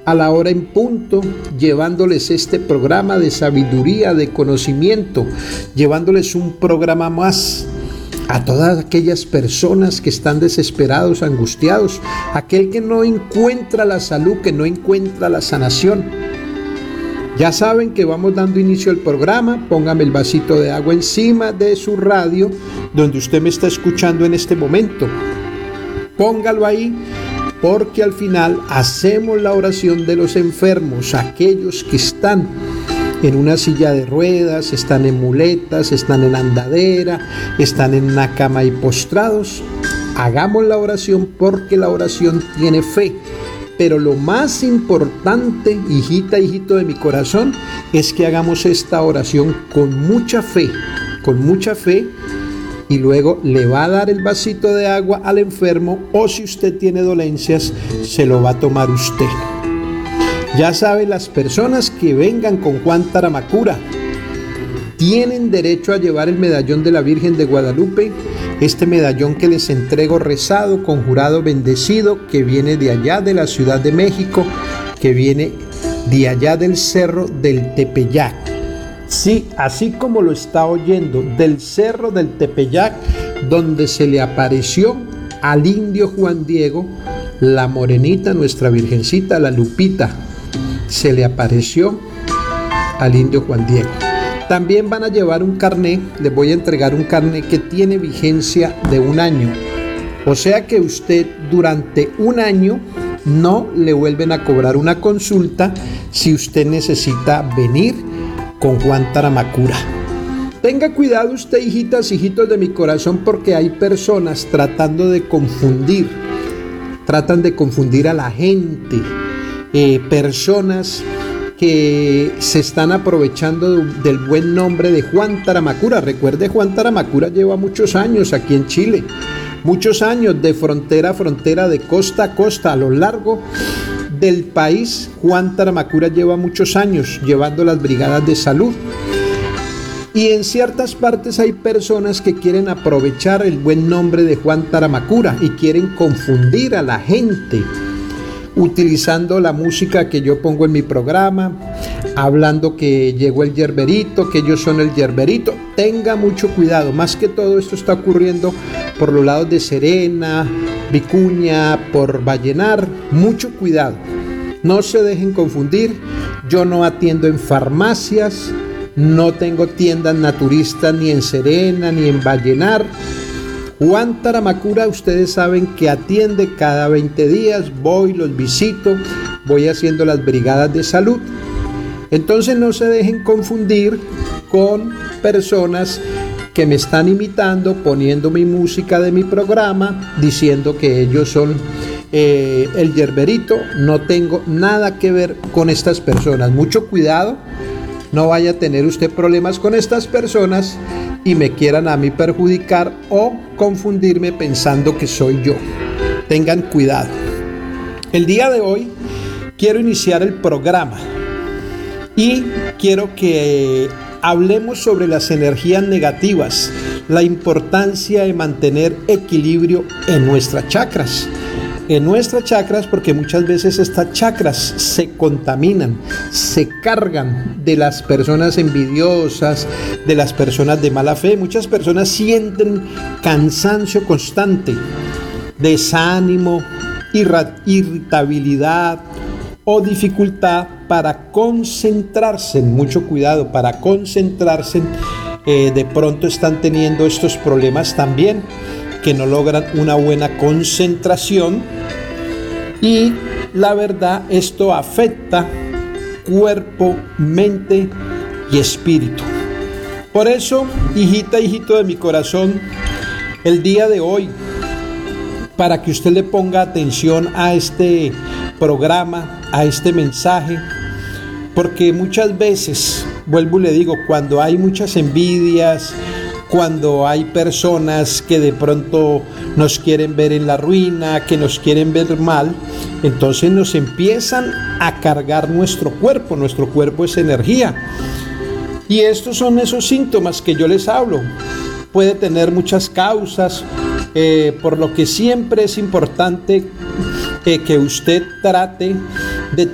a la hora en punto, llevándoles este programa de sabiduría, de conocimiento, llevándoles un programa más a todas aquellas personas que están desesperados, angustiados, aquel que no encuentra la salud, que no encuentra la sanación. Ya saben que vamos dando inicio al programa. Póngame el vasito de agua encima de su radio, donde usted me está escuchando en este momento. Póngalo ahí, porque al final hacemos la oración de los enfermos, aquellos que están en una silla de ruedas, están en muletas, están en andadera, están en una cama y postrados. Hagamos la oración, porque la oración tiene fe. Pero lo más importante, hijita, hijito de mi corazón, es que hagamos esta oración con mucha fe, y luego le va a dar el vasito de agua al enfermo, o si usted tiene dolencias, se lo va a tomar usted. Ya sabe, las personas que vengan con Juan Taramacura tienen derecho a llevar el medallón de la Virgen de Guadalupe, este medallón que les entrego rezado, conjurado, bendecido, que viene de allá de la Ciudad de México, que viene de allá del Cerro del Tepeyac. Sí, así como lo está oyendo, del Cerro del Tepeyac, donde se le apareció al indio Juan Diego, la morenita, nuestra virgencita, la Lupita, se le apareció al indio Juan Diego. También van a llevar un carné, les voy a entregar un carné que tiene vigencia de 1 año. O sea que usted durante 1 año no le vuelven a cobrar una consulta si usted necesita venir con Juan Taramacura. Tenga cuidado usted, hijitas, hijitos de mi corazón, porque hay personas tratan de confundir a la gente, personas que se están aprovechando del buen nombre de Juan Taramacura. Recuerde, Juan Taramacura lleva muchos años aquí en Chile, muchos años de frontera a frontera, de costa a costa, a lo largo del país. Juan Taramacura lleva muchos años llevando las brigadas de salud. Y en ciertas partes hay personas que quieren aprovechar el buen nombre de Juan Taramacura y quieren confundir a la gente, utilizando la música que yo pongo en mi programa, hablando que llegó el yerberito, que ellos son el yerberito. Tenga mucho cuidado, más que todo esto está ocurriendo por los lados de Serena, Vicuña, por Vallenar. Mucho cuidado, no se dejen confundir. Yo no atiendo en farmacias, no tengo tiendas naturistas ni en Serena ni en Vallenar. Juan Taramacura, ustedes saben que atiende cada 20 días, voy, los visito, voy haciendo las brigadas de salud. Entonces no se dejen confundir con personas que me están imitando, poniendo mi música de mi programa, diciendo que ellos son el yerberito. No tengo nada que ver con estas personas. Mucho cuidado, no vaya a tener usted problemas con estas personas y me quieran a mí perjudicar o confundirme pensando que soy yo. Tengan cuidado. El día de hoy quiero iniciar el programa y quiero que hablemos sobre las energías negativas, la importancia de mantener equilibrio en nuestras chakras. Porque muchas veces estas chakras se contaminan, se cargan de las personas envidiosas, de las personas de mala fe. Muchas personas sienten cansancio constante, desánimo, irritabilidad o dificultad para concentrarse. Mucho cuidado, para concentrarse. De pronto están teniendo estos problemas también, que no logran una buena concentración, y la verdad, esto afecta cuerpo, mente y espíritu. Por eso, hijita, hijito de mi corazón, el día de hoy, para que usted le ponga atención a este programa, a este mensaje, porque muchas veces, vuelvo y le digo, cuando hay muchas envidias, cuando hay personas que de pronto nos quieren ver en la ruina, que nos quieren ver mal, entonces nos empiezan a cargar nuestro cuerpo. Nuestro cuerpo es energía. Y estos son esos síntomas que yo les hablo. Puede tener muchas causas, por lo que siempre es importante que usted trate